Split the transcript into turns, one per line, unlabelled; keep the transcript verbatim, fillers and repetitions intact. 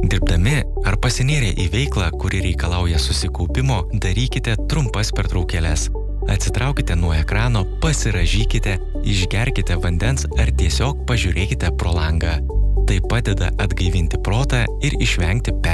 Dirbdami ar pasinėrę į veiklą, kuri reikalauja susikaupimo, darykite trumpas pertraukėles. Atsitraukite nuo ekrano, pasirąžykite, išgerkite vandens ar tiesiog pažiūrėkite pro langą. Tai padeda atgaivinti protą ir išvengti per